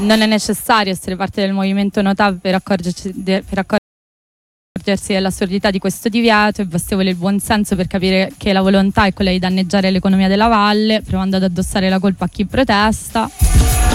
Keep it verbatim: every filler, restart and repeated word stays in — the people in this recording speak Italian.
Non è necessario essere parte del movimento No TAV per accorgersi, de, per accorgersi dell'assurdità di questo divieto. È bastevole il buonsenso per capire che la volontà è quella di danneggiare l'economia della valle, provando ad addossare la colpa a chi protesta.